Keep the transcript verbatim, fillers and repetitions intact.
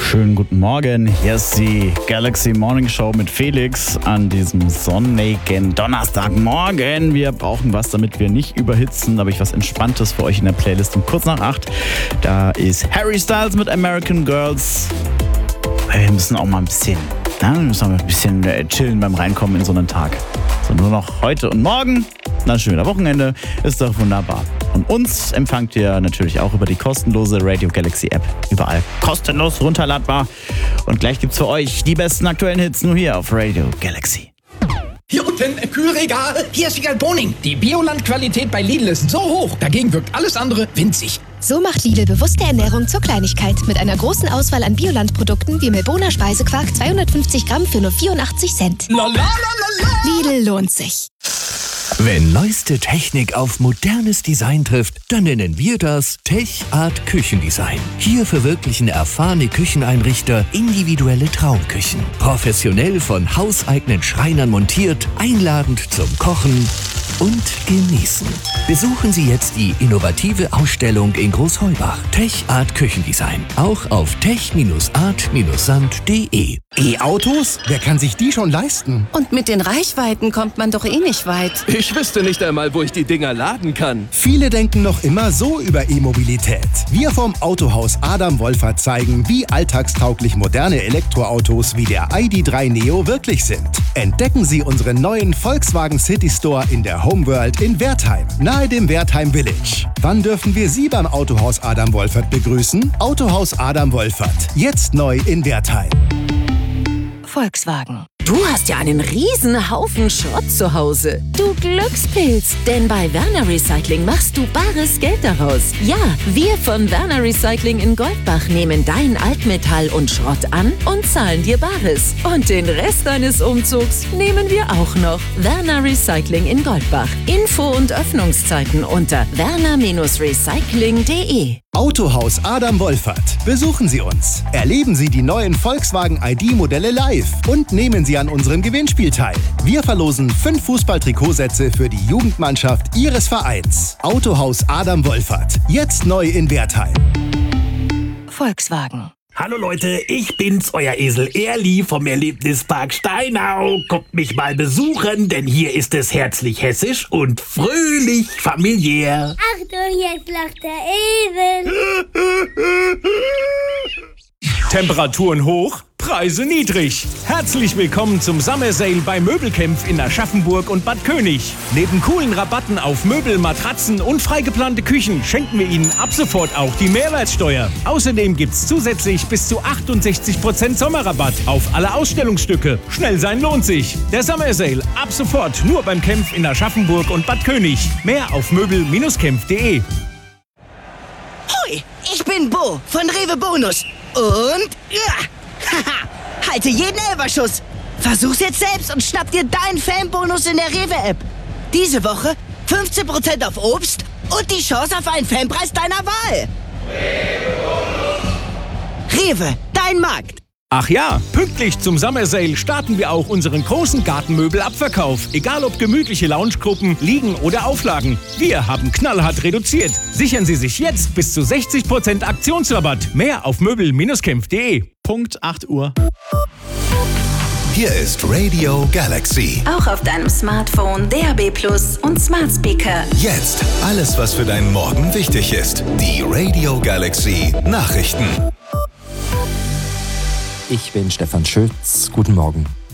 Schönen guten Morgen, hier ist die Galaxy Morning Show mit Felix an diesem sonnigen Donnerstagmorgen. Wir brauchen was, damit wir nicht überhitzen. Da habe ich was Entspanntes für euch in der Playlist um kurz nach acht. Da ist Harry Styles mit American Girls. Wir müssen auch mal ein bisschen, na, wir müssen auch mal ein bisschen chillen beim Reinkommen in so einen Tag. So, nur noch heute und morgen, dann schon wieder Wochenende, ist doch wunderbar. Und uns empfangt ihr natürlich auch über die kostenlose Radio Galaxy App. Überall kostenlos runterladbar. Und gleich gibt's für euch die besten aktuellen Hits nur hier auf Radio Galaxy. Hier unten im Kühlregal. Hier ist Wiegald Boning. Die Bioland-Qualität bei Lidl ist so hoch, dagegen wirkt alles andere winzig. So macht Lidl bewusste Ernährung zur Kleinigkeit. Mit einer großen Auswahl an Bioland-Produkten wie Melboner Speisequark zweihundertfünfzig Gramm für nur vierundachtzig Cent. La, la, la, la, la. Lidl lohnt sich. Wenn neueste Technik auf modernes Design trifft, dann nennen wir das Tech Art Küchendesign. Hier verwirklichen erfahrene Kücheneinrichter individuelle Traumküchen. Professionell von hauseigenen Schreinern montiert, einladend zum Kochen und Genießen. Besuchen Sie jetzt die innovative Ausstellung in Großheubach. Tech Art Küchendesign. Auch auf tech art sand punkt de. E-Autos? Wer kann sich die schon leisten? Und mit den Reichweiten kommt man doch eh nicht weit. Ich wüsste nicht einmal, wo ich die Dinger laden kann. Viele denken noch immer so über E-Mobilität. Wir vom Autohaus Adam Wolfert zeigen, wie alltagstauglich moderne Elektroautos wie der I D drei Neo wirklich sind. Entdecken Sie unseren neuen Volkswagen City Store in der Homeworld in Wertheim, nahe dem Wertheim Village. Wann dürfen wir Sie beim Autohaus Adam Wolfert begrüßen? Autohaus Adam Wolfert, jetzt neu in Wertheim. Volkswagen. Du hast ja einen riesen Haufen Schrott zu Hause. Du Glückspilz. Denn bei Werner Recycling machst du bares Geld daraus. Ja, wir von Werner Recycling in Goldbach nehmen dein Altmetall und Schrott an und zahlen dir Bares. Und den Rest deines Umzugs nehmen wir auch noch. Werner Recycling in Goldbach. Info und Öffnungszeiten unter werner recycling punkt de. Autohaus Adam Wolfert. Besuchen Sie uns. Erleben Sie die neuen Volkswagen I D-Modelle live und nehmen Sie an unserem Gewinnspiel teil. Wir verlosen fünf Fußball-Trikotsätze für die Jugendmannschaft Ihres Vereins. Autohaus Adam Wolfert. Jetzt neu in Wertheim. Volkswagen. Hallo Leute, ich bin's, euer Esel Erli vom Erlebnispark Steinau. Kommt mich mal besuchen, denn hier ist es herzlich hessisch und fröhlich familiär. Achtung, jetzt lacht der Esel. Temperaturen hoch, Preise niedrig. Herzlich willkommen zum Summer Sale bei Möbelkämpf in Aschaffenburg und Bad König. Neben coolen Rabatten auf Möbel, Matratzen und freigeplante Küchen schenken wir Ihnen ab sofort auch die Mehrwertsteuer. Außerdem gibt's zusätzlich bis zu achtundsechzig Prozent Sommerrabatt auf alle Ausstellungsstücke. Schnell sein lohnt sich. Der Summer Sale ab sofort nur beim Kämpf in Aschaffenburg und Bad König. Mehr auf möbel kämpf punkt de. Hoi, ich bin Bo von Rewe Bonus. Und ja, haha, halte jeden Elberschuss. Versuch's jetzt selbst und schnapp dir deinen Fanbonus in der Rewe-App. Diese Woche fünfzehn Prozent auf Obst und die Chance auf einen Fanpreis deiner Wahl. Rewe, dein Markt. Ach ja, pünktlich zum Summer Sale starten wir auch unseren großen Gartenmöbelabverkauf. Egal ob gemütliche Loungegruppen, Liegen oder Auflagen. Wir haben knallhart reduziert. Sichern Sie sich jetzt bis zu sechzig Prozent Aktionsrabatt. Mehr auf möbel kämpf punkt de. Punkt acht Uhr. Hier ist Radio Galaxy. Auch auf deinem Smartphone, D A B Plus und Smart Speaker. Jetzt alles, was für deinen Morgen wichtig ist. Die Radio Galaxy Nachrichten. Ich bin Stefan Schütz. Guten Morgen.